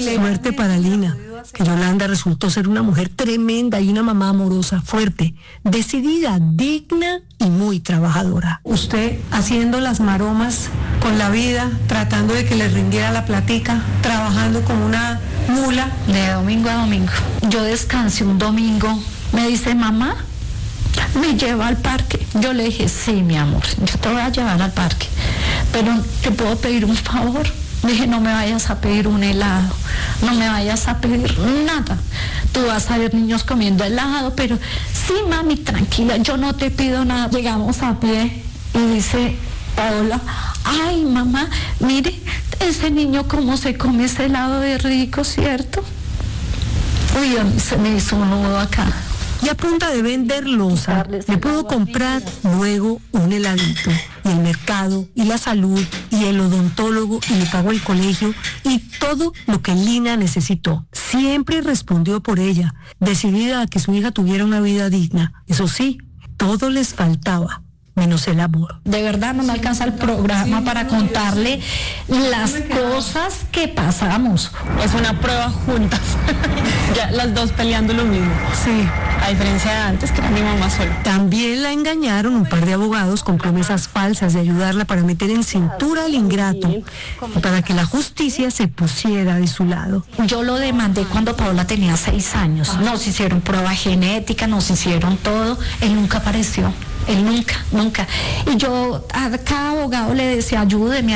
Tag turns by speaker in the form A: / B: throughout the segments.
A: Suerte para Lina, que Yolanda resultó ser una mujer tremenda y una mamá amorosa, fuerte, decidida, digna y muy trabajadora. Usted haciendo las maromas con la vida, tratando de que le rindiera la platica, trabajando como una mula.
B: De domingo a domingo. Yo descansé un domingo, me dice, mamá, ¿me lleva al parque? Yo le dije, sí, mi amor, yo te voy a llevar al parque, pero ¿te puedo pedir un favor? Le dije, no me vayas a pedir un helado, no me vayas a pedir nada. Tú vas a ver niños comiendo helado, pero sí, mami, tranquila, yo no te pido nada. Llegamos a pie y dice Paola, ay, mamá, mire, ese niño cómo se come ese helado de rico, ¿cierto? Uy, a mí se me hizo un nudo acá.
A: Y a punta de vender loza, le pudo comprar luego un heladito, y el mercado, y la salud, y el odontólogo, y le pagó el colegio, y todo lo que Lina necesitó. Siempre respondió por ella, decidida a que su hija tuviera una vida digna. Eso sí, todo les faltaba, menos el amor.
B: De verdad no me alcanza el programa para contarle las cosas que pasamos.
C: Es una prueba juntas, ya las dos peleando lo mismo.
A: Sí.
C: A diferencia de antes, que era mi mamá sola.
A: También la engañaron un par de abogados con promesas falsas de ayudarla para meter en cintura al ingrato y para que la justicia se pusiera de su lado.
B: Yo lo demandé cuando Paola tenía 6 años. Nos hicieron prueba genética, nos hicieron todo. Él nunca apareció. Él nunca. Y yo a cada abogado le decía, ayúdeme.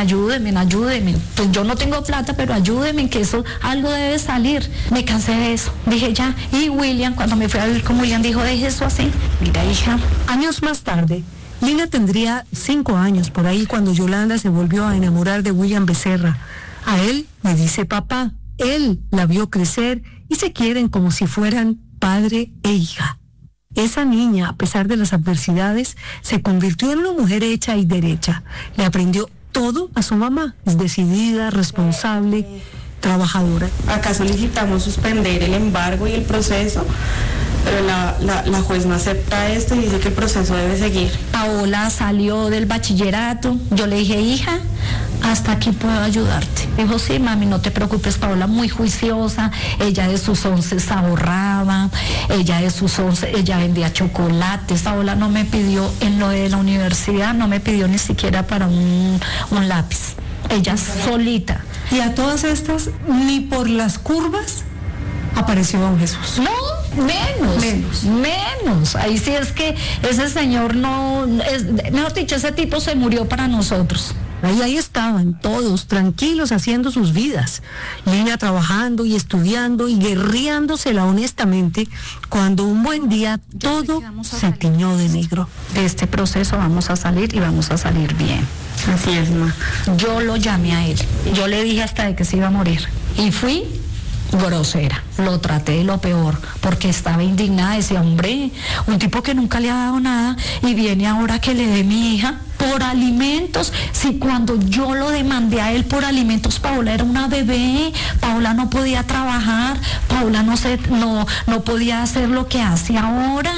B: Pues yo no tengo plata, pero ayúdeme, que eso algo debe salir. Me cansé de eso. Dije ya. Y William, cuando me fui a vivir con William, dijo, deje eso así. Mira, hija.
A: Años más tarde, Lina tendría 5 años por ahí cuando Yolanda se volvió a enamorar de William Becerra. A él le dice papá. Él la vio crecer y se quieren como si fueran padre e hija. Esa niña, a pesar de las adversidades, se convirtió en una mujer hecha y derecha. Le aprendió todo a su mamá. Es decidida, responsable, trabajadora.
C: Acá solicitamos suspender el embargo y el proceso, pero la juez no acepta esto y dice que el proceso debe seguir.
B: Paola salió del bachillerato. Yo le dije, hija, hasta aquí puedo ayudarte. Dijo, sí, mami, no te preocupes. Paola muy juiciosa, ella de sus 11 ahorraba, ella vendía chocolates. Paola no me pidió, en lo de la universidad, no me pidió ni siquiera para un lápiz. Ella solita.
A: Y a todas estas, ni por las curvas, apareció don Jesús.
B: No, menos. Ahí sí es que ese señor mejor dicho, ese tipo se murió para nosotros.
A: Ahí estaban todos tranquilos haciendo sus vidas. Lina trabajando y estudiando y guerreándosela honestamente, cuando un buen día todo se tiñó de negro.
B: De este proceso vamos a salir y vamos a salir bien.
C: Así es, ma.
B: Yo lo llamé a él. Yo le dije hasta de que se iba a morir. Y fui grosera, lo traté de lo peor, porque estaba indignada, decía, hombre, un tipo que nunca le ha dado nada y viene ahora que le dé mi hija por alimentos. Si cuando yo lo demandé a él por alimentos, Paola era una bebé, Paola no podía trabajar, Paola no podía hacer lo que hace ahora.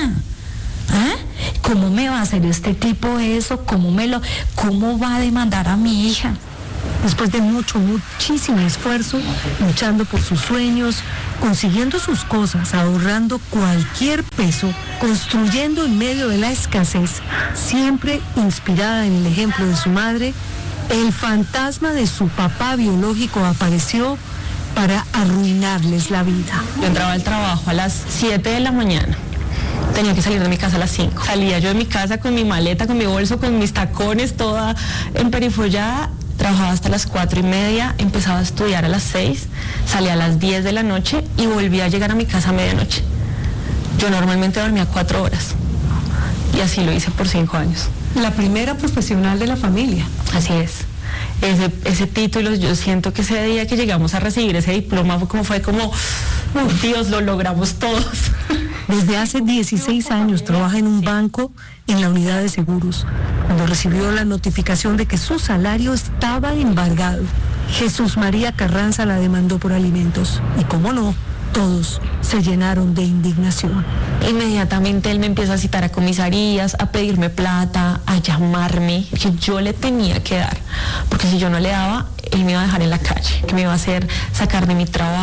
B: ¿Cómo me va a hacer este tipo eso? ¿Cómo va a demandar a mi hija?
A: Después de muchísimo esfuerzo, luchando por sus sueños, consiguiendo sus cosas, ahorrando cualquier peso, construyendo en medio de la escasez, siempre inspirada en el ejemplo de su madre, el fantasma de su papá biológico apareció para arruinarles la vida.
C: Yo entraba al trabajo a las 7 de la mañana. Tenía que salir de mi casa a las 5. Salía yo de mi casa con mi maleta, con mi bolso, con mis tacones, toda emperifollada. Trabajaba hasta las 4:30, empezaba a estudiar a las 6, salía a las 10 de la noche y volvía a llegar a mi casa a medianoche. Yo normalmente dormía 4 horas y así lo hice por 5 años.
A: La primera profesional de la familia.
C: Así es. Ese título, yo siento que ese día que llegamos a recibir ese diploma fue como, Dios, lo logramos todos.
A: Desde hace 16 años trabaja en un banco en la unidad de seguros. Cuando recibió la notificación de que su salario estaba embargado, Jesús María Carranza la demandó por alimentos. Y cómo no, todos se llenaron de indignación.
C: Inmediatamente él me empieza a citar a comisarías, a pedirme plata, a llamarme, que yo le tenía que dar, porque si yo no le daba, él me iba a dejar en la calle, que me iba a hacer sacar de mi trabajo.